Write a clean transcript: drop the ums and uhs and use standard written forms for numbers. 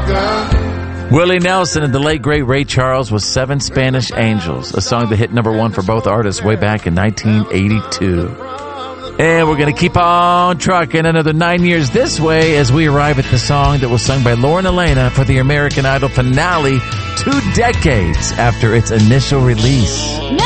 Willie Nelson and the late, great Ray Charles with Seven Spanish Angels, a song that hit #1 for both artists way back in 1982. And we're going to keep on trucking another 9 years this way as we arrive at the song that was sung by Lauren Elena for the American Idol finale 2 decades after its initial release.